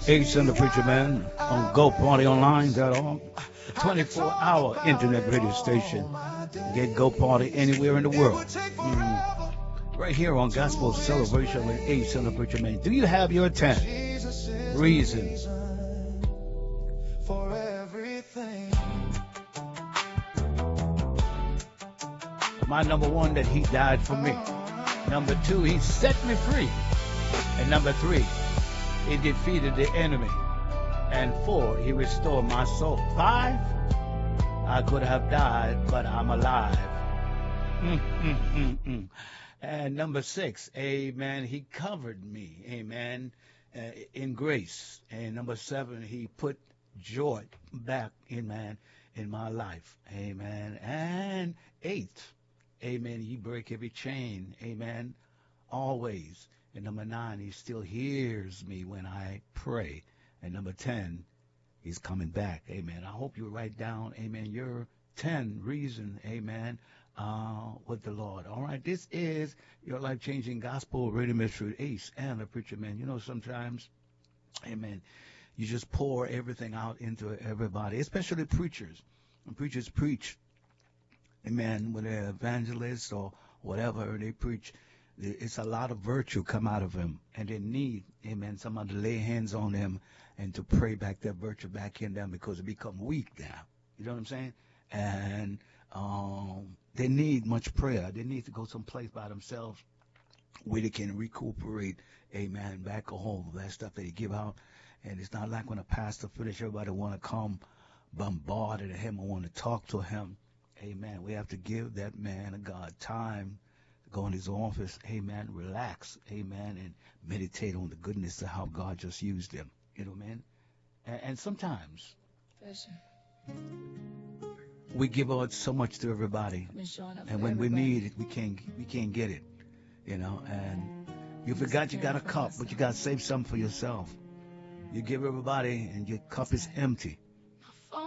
Ace and the Preacher Man on GoPartyOnline.org, a 24-hour internet radio station. Get Go Party anywhere in the world. Right here on Gospel Celebration with Ace and the Preacher Man. Do you have your 10 reasons for everything? My number one, that he died for me. Number two, he set me free. And number three, he defeated the enemy. And 4, he restored my soul. 5, I could have died, but I'm alive. And number 6, amen, he covered me, amen, in grace. And number 7, he put joy back, amen, in my life, amen. And 8, amen, he break every chain, amen, always. And number 9, he still hears me when I pray. And number 10, he's coming back. Amen. I hope you write down, amen, your 10 reasons, amen, with the Lord. All right. This is your life-changing gospel radio ministry, Ace and the Preacher Man. You know, sometimes, amen, you just pour everything out into everybody, especially preachers. When preachers preach, amen, when they're evangelists or whatever, they preach, it's a lot of virtue come out of them, and they need, amen, someone to lay hands on them and to pray back that virtue back in them, because they become weak now. You know what I'm saying? And they need much prayer. They need to go someplace by themselves where they can recuperate, amen, back home, that stuff that they give out. And it's not like when a pastor finishes, everybody want to come bombarded at him or want to talk to him. Amen. We have to give that man of God time, go in his office, amen, relax, amen, and meditate on the goodness of how God just used him, you know, man. And sometimes we give out so much to everybody, and when we need it, we can't get it, you know. And you forgot you got a cup, but you got to save some for yourself. You give everybody, and your cup is empty.